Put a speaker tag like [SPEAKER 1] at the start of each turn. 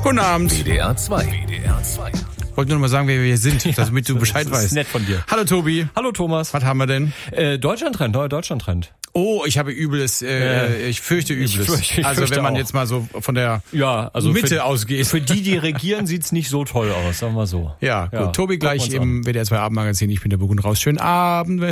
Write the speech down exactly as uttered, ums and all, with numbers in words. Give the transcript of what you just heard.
[SPEAKER 1] Guten Abend.
[SPEAKER 2] W D R zwei. W D R zwei.
[SPEAKER 1] Ich wollte nur noch mal sagen, wer wir hier sind, ja, damit du Bescheid
[SPEAKER 3] das
[SPEAKER 1] weißt.
[SPEAKER 3] ist nett von dir.
[SPEAKER 1] Hallo Tobi.
[SPEAKER 3] Hallo Thomas.
[SPEAKER 1] Was haben wir denn?
[SPEAKER 3] Äh, Deutschland-Trend, neuer Deutschland-Trend.
[SPEAKER 1] Oh, ich habe übles, äh,
[SPEAKER 3] Äh,
[SPEAKER 1] ich fürchte übles.
[SPEAKER 3] ich fürchte- ich
[SPEAKER 1] also
[SPEAKER 3] fürchte
[SPEAKER 1] wenn man
[SPEAKER 3] auch.
[SPEAKER 1] jetzt mal so von der
[SPEAKER 3] Ja, also
[SPEAKER 1] Mitte
[SPEAKER 3] für,
[SPEAKER 1] ausgeht.
[SPEAKER 3] Für die, die regieren, sieht's nicht so toll aus, sagen wir so.
[SPEAKER 1] Ja, gut.
[SPEAKER 3] Ja,
[SPEAKER 1] Tobi
[SPEAKER 3] gucken wir
[SPEAKER 1] gleich
[SPEAKER 3] uns
[SPEAKER 1] im W D R zwei Abendmagazin. Ich bin der Burgund raus. Schönen Abend.